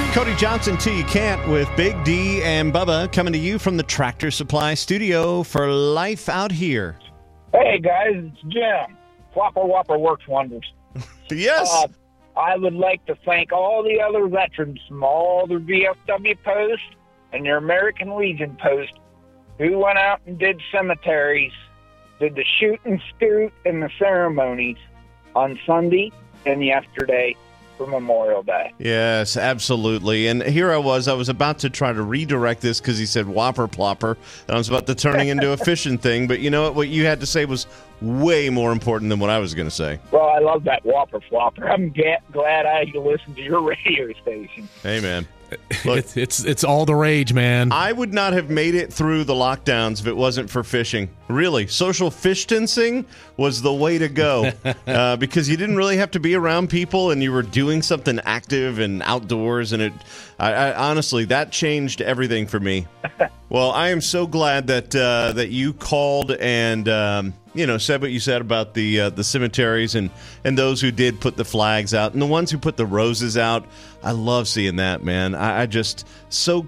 Cody Johnson, Till You Can't, with Big D and Bubba, coming to you from the Tractor Supply Studio for Life Out Here. Hey, guys, it's Jim. Flopper Whopper works wonders. Yes. I would like to thank all the other veterans from all the VFW posts and your American Legion post who went out and did cemeteries, did the shoot and scoot and the ceremonies on Sunday and yesterday for Memorial Day. Yes, absolutely. And here I was about to try to redirect this because he said Whopper Plopper, and I was about to turn it into a fishing thing, but you know what you had to say was way more important than what I was going to say. Well, I love that Whopper Flopper. I'm glad I listened to your radio station. Hey, man. Look, it's all the rage, man. I would not have made it through the lockdowns if it wasn't for fishing. Really, social fish distancing was the way to go because you didn't really have to be around people and you were doing something active and outdoors. And I honestly, that changed everything for me. Well, I am so glad that you called and said what you said about the cemeteries and those who did put the flags out and the ones who put the roses out. I love seeing that, man. I just so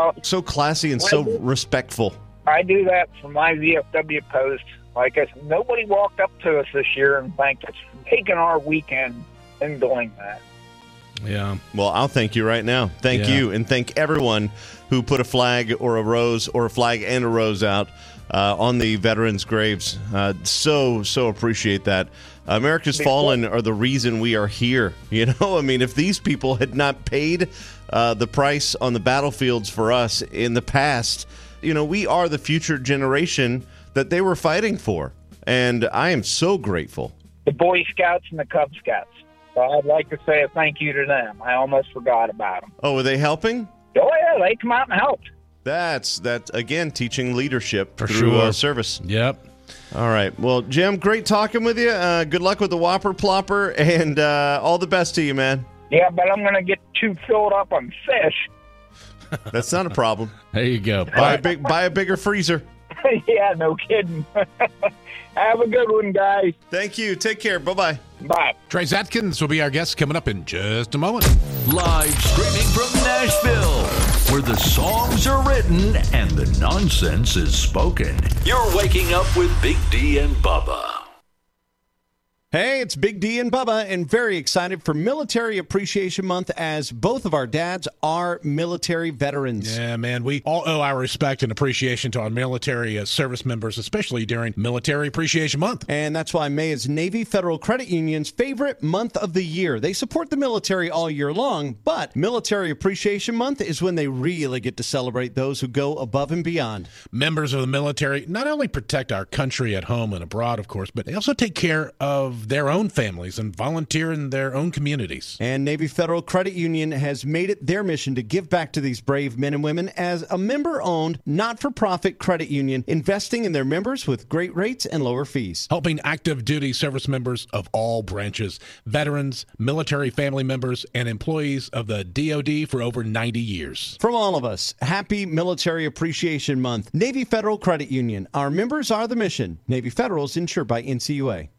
classy and so respectful. I do that for my VFW post. Like I said, nobody walked up to us this year and thanked us for taking our weekend and doing that. Yeah. Well, I'll thank you right now. Thank you, and thank everyone who put a flag or a rose or a flag and a rose out on the veterans' graves. So appreciate that. America's Fallen are the reason we are here. You know, I mean, if these people had not paid the price on the battlefields for us in the past, we are the future generation that they were fighting for. And I am so grateful. The Boy Scouts and the Cub Scouts. So I'd like to say a thank you to them. I almost forgot about them. Oh, were they helping? Oh, yeah, they come out and helped. That's again, teaching leadership for through sure. Service. Yep. All right. Well, Jim, great talking with you. Good luck with the Whopper Plopper, and all the best to you, man. Yeah, but I'm going to get too filled up on fish. That's not a problem. There you go. Buy a bigger freezer. Yeah, no kidding. Have a good one, guys. Thank you. Take care. Bye-bye. Bye. Trace Atkins will be our guest coming up in just a moment. Live streaming from Nashville, where the songs are written and the nonsense is spoken. You're waking up with Big D and Bubba. Hey, it's Big D and Bubba, and very excited for Military Appreciation Month as both of our dads are military veterans. Yeah, man, we all owe our respect and appreciation to our military service members, especially during Military Appreciation Month. And that's why May is Navy Federal Credit Union's favorite month of the year. They support the military all year long, but Military Appreciation Month is when they really get to celebrate those who go above and beyond. Members of the military not only protect our country at home and abroad, of course, but they also take care of their own families and volunteer in their own communities. And Navy Federal Credit Union has made it their mission to give back to these brave men and women as a member-owned, not-for-profit credit union, investing in their members with great rates and lower fees. Helping active duty service members of all branches, veterans, military family members, and employees of the DoD for over 90 years. From all of us, happy Military Appreciation Month. Navy Federal Credit Union. Our members are the mission. Navy Federal is insured by NCUA.